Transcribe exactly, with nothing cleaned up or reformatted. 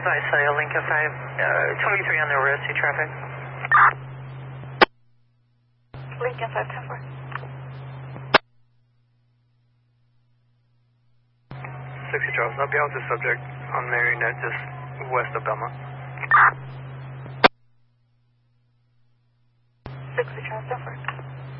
I saw you, Lincoln five, uh, twenty-three on the arrest, see traffic. Lincoln five ten four. sixty Charles, I'll be out the subject on Marionette, just west of Belmont. sixty Charles ten four.